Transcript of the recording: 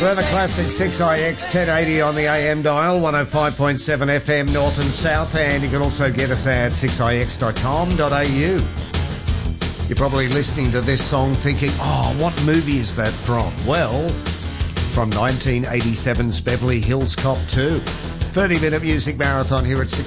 Forever Classic 6IX 1080 on the AM dial, 105.7 FM north and south, and you can also get us at 6ix.com.au. You're probably listening to this song thinking, oh, what movie is that from? Well, from 1987's Beverly Hills Cop 2. 30-minute music marathon here at 6